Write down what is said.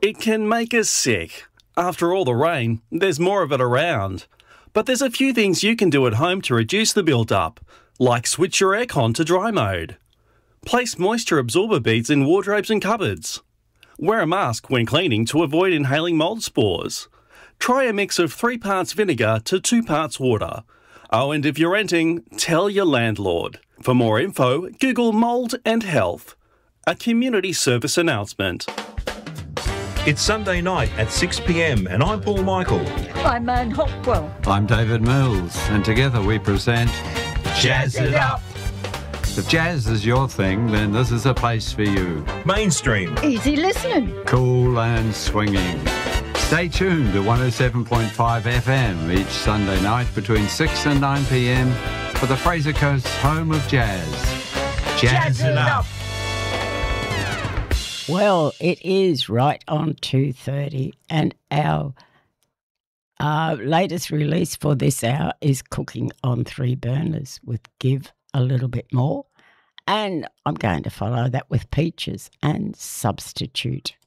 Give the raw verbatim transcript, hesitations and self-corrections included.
It can make us sick. After all the rain, there's more of it around. But there's a few things you can do at home to reduce the build-up, like switch your aircon to dry mode. Place moisture absorber beads in wardrobes and cupboards. Wear a mask when cleaning to avoid inhaling mould spores. Try a mix of three parts vinegar to two parts water. Oh, and if you're renting, tell your landlord. For more info, Google mould and health. A community service announcement. It's Sunday night at six p m and I'm Paul Michael. I'm Anne Hopwell. I'm David Mills, and together we present Jazz It Up. If jazz is your thing, then this is a place for you. Mainstream. Easy listening. Cool and swinging. Stay tuned to one oh seven point five F M each Sunday night between six and nine p m for the Fraser Coast's home of jazz. Jazz, Jazz It Up. Well, it is right on two thirty, and our uh, latest release for this hour is Cooking on Three Burners with Give a Little Bit More. And I'm going to follow that with Peaches and Substitute.